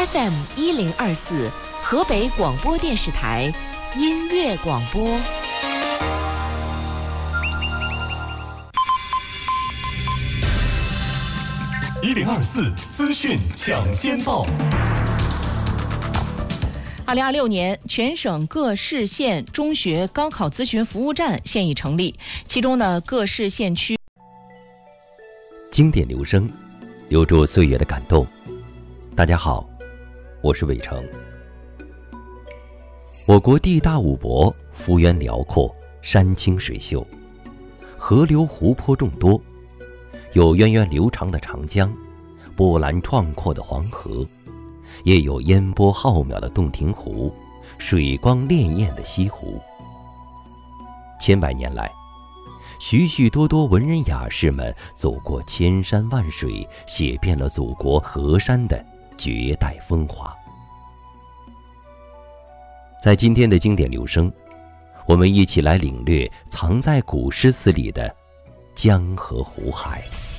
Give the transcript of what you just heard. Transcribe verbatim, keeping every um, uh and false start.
F M 一零二四，河北广播电视台音乐广播。 一零二四资讯抢先报。 二零二六年，全省各市县中学高考咨询服务站现已成立，其中呢，各市县区经典留声，留住岁月的感动。大家好，我是伟成。我国地大物博，幅员辽阔，山清水秀，河流湖泊众多，有源远流长的长江，波澜壮阔的黄河，也有烟波浩渺的洞庭湖，水光潋滟的西湖。千百年来，许许多多文人雅士们走过千山万水，写遍了祖国河山的绝代风华。在今天的经典留声，我们一起来领略藏在古诗词里的江河湖海。